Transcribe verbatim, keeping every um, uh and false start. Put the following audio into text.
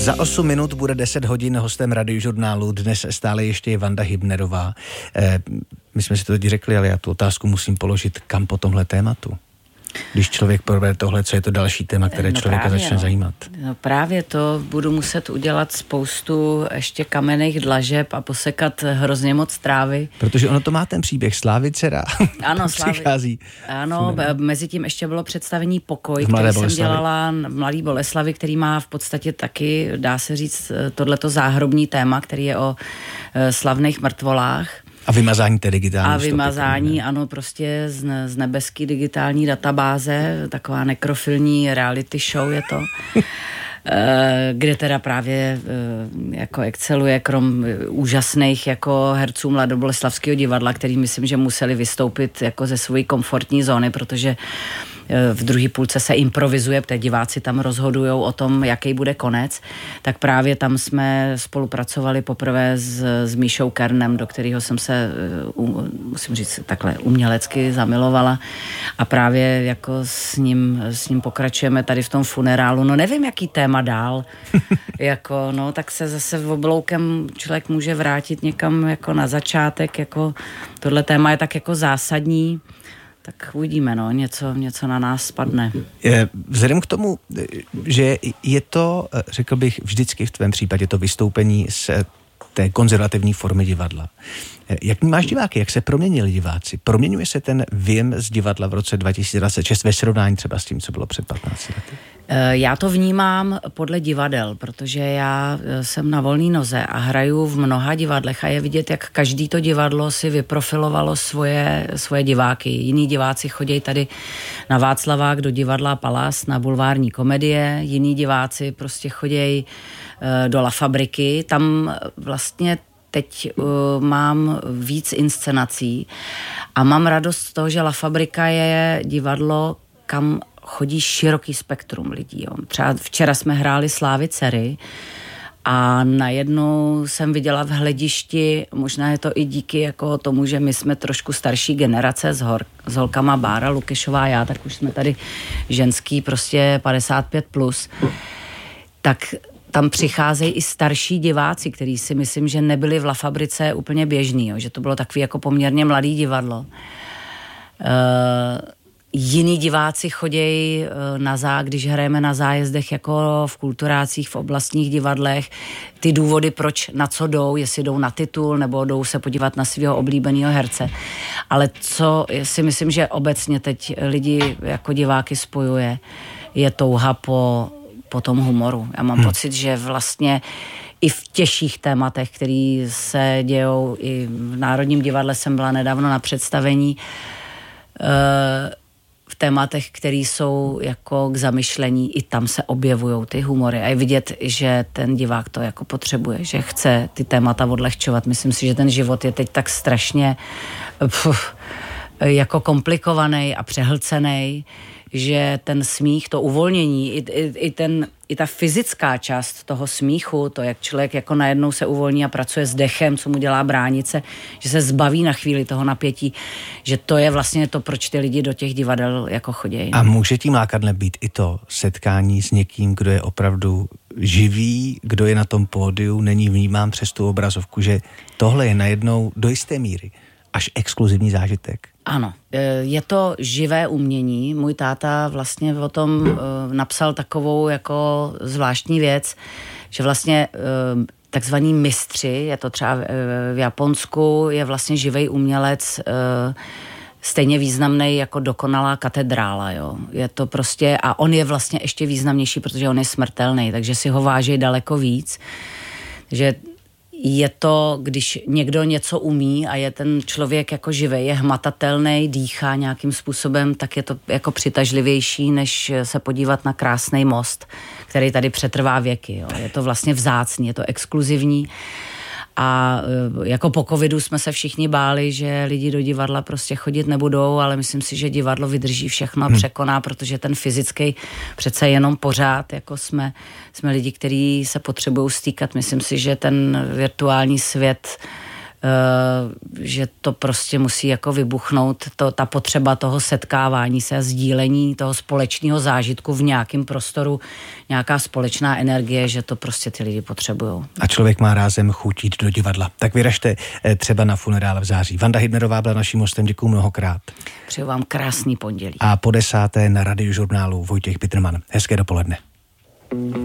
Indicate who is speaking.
Speaker 1: Za osm minut bude deset hodin, hostem Radiožurnálu dnes stále ještě je Vanda Hybnerová. E, my jsme si to teď řekli, ale já tu otázku musím položit, kam po tomhle tématu? Když člověk probere tohle, co je to další téma, které
Speaker 2: no
Speaker 1: člověka
Speaker 2: právě,
Speaker 1: začne
Speaker 2: no.
Speaker 1: zajímat?
Speaker 2: No právě to budu muset udělat spoustu ještě kamenných dlažeb a posekat hrozně moc trávy.
Speaker 1: Protože ono to má ten příběh Slávy dcera.
Speaker 2: Ano, Slávy.
Speaker 1: Přichází.
Speaker 2: Ano, mezi tím ještě bylo představení Pokoj,
Speaker 1: v Mladé
Speaker 2: který
Speaker 1: Boleslavi.
Speaker 2: jsem dělala v Mladé Boleslavi, který má v podstatě taky, dá se říct, tohleto záhrobní téma, který je o slavných mrtvolách.
Speaker 1: A vymazání té digitální
Speaker 2: A
Speaker 1: stopy,
Speaker 2: vymazání, ano, prostě z, ne, z nebeský digitální databáze, taková nekrofilní reality show je to, kde teda právě jako exceluje krom úžasných jako herců Mladoboleslavského divadla, který myslím, že museli vystoupit jako ze své komfortní zóny, protože v druhé půlce se improvizuje, protože diváci tam rozhodujou o tom, jaký bude konec, tak právě tam jsme spolupracovali poprvé s, s Míšou Kernem, do kterého jsem se, musím říct, takhle umělecky zamilovala a právě jako s ním, s ním pokračujeme tady v tom funerálu. No nevím, jaký téma dál. jako, no, tak se zase v obloukem člověk může vrátit někam jako na začátek, jako tohle téma je tak jako zásadní. Tak uvidíme, no, něco, něco na nás spadne.
Speaker 1: Vzhledem k tomu, že je to, řekl bych, vždycky v tvém případě to vystoupení z té konzervativní formy divadla. Jak máš diváky? Jak se proměnili diváci? Proměňuje se ten vím z divadla v roce dva tisíce dvacet šest ve srovnání třeba s tím, co bylo před patnácti lety?
Speaker 2: Já to vnímám podle divadel, protože já jsem na volné noze a hraju v mnoha divadlech a je vidět, jak každý to divadlo si vyprofilovalo svoje, svoje diváky. Jiní diváci chodí tady na Václavák do divadla Palás na bulvární komedie, jiní diváci prostě chodí do La Fabriky. Tam vlastně teď uh, mám víc inscenací a mám radost z toho, že La Fabrika je divadlo, kam chodí široký spektrum lidí. Jo. Třeba včera jsme hráli Slávy dcery a najednou jsem viděla v hledišti, možná je to i díky jako tomu, že my jsme trošku starší generace s, hor, s holkama Bára Lukešová, já, tak už jsme tady ženský prostě padesát pět plus, tak tam přicházejí i starší diváci, kteří si myslím, že nebyli v La Fabrice úplně běžný, jo, že to bylo takový jako poměrně mladý divadlo. Uh, Jiní diváci chodějí na zá, když hrajeme na zájezdech jako v kulturácích, v oblastních divadlech. Ty důvody, proč na co jdou, jestli jdou na titul, nebo jdou se podívat na svého oblíbeného herce. Ale co si myslím, že obecně teď lidi jako diváky spojuje, je touha po, po tom humoru. Já mám hmm. pocit, že vlastně i v těžších tématech, které se dějou, i v Národním divadle jsem byla nedávno na představení, uh, v tématech, které jsou jako k zamyšlení, i tam se objevují ty humory. A je vidět, že ten divák to jako potřebuje, že chce ty témata odlehčovat. Myslím si, že ten život je teď tak strašně pf, jako komplikovaný a přehlcený, že ten smích, to uvolnění, i, i, i, ten, i ta fyzická část toho smíchu, to, jak člověk jako najednou se uvolní a pracuje s dechem, co mu dělá bránice, že se zbaví na chvíli toho napětí, že to je vlastně to, proč ty lidi do těch divadel jako chodí.
Speaker 1: A může tím lákadle být i to setkání s někým, kdo je opravdu živý, kdo je na tom pódiu, není vnímán přes tu obrazovku, že tohle je najednou do jisté míry až exkluzivní zážitek.
Speaker 2: Ano, je to živé umění. Můj táta vlastně o tom napsal takovou jako zvláštní věc, že vlastně takzvaní mistři, je to třeba v Japonsku, je vlastně živej umělec stejně významný jako dokonalá katedrála, jo. Je to prostě, a on je vlastně ještě významnější, protože on je smrtelný, takže si ho váží daleko víc. Takže je to, když někdo něco umí a je ten člověk jako živý, je hmatatelný, dýchá nějakým způsobem, tak je to jako přitažlivější, než se podívat na krásný most, který tady přetrvá věky. Jo. Je to vlastně vzácný, je to exkluzivní. A jako po covidu jsme se všichni báli, že lidi do divadla prostě chodit nebudou, ale myslím si, že divadlo vydrží všechno a překoná, protože ten fyzický přece jenom pořád, jako jsme, jsme lidi, kteří se potřebují stýkat. Myslím si, že ten virtuální svět že to prostě musí jako vybuchnout, to, ta potřeba toho setkávání se a sdílení toho společného zážitku v nějakém prostoru, nějaká společná energie, že to prostě ty lidi potřebujou.
Speaker 1: A člověk má rázem chuť jít do divadla. Tak vyražte třeba na funerál v září. Vanda Hybnerová byla naším hostem, děkuju mnohokrát.
Speaker 2: Přeju vám krásný pondělí.
Speaker 1: A po desáté na Radiožurnálu Vojtěch Bitterman. Hezké dopoledne.